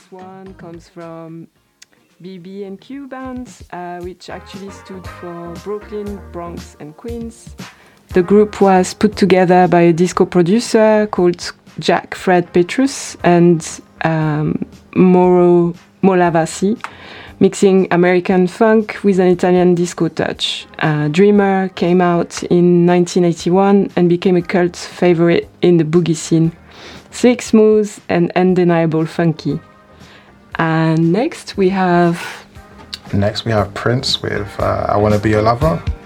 This one comes from BB&Q bands, which actually stood for Brooklyn, Bronx, and Queens. The group was put together by a disco producer called Jack Fred Petrus and Mauro Molavasi, mixing American funk with an Italian disco touch. Dreamer came out in 1981 and became a cult favorite in the boogie scene. Slick, smooth, and undeniable funky. And next we have Prince with I Wanna Be Your Lover.